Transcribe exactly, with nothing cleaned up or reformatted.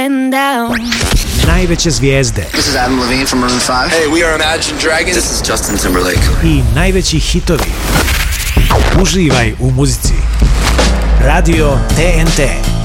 and down. Najveće zvijezde. This is Adam Levine from Maroon five. Hey, we are Imagine Dragons. This is Justin Timberlake. I najveći hitovi. Uživaj u muzici. Radio T N T.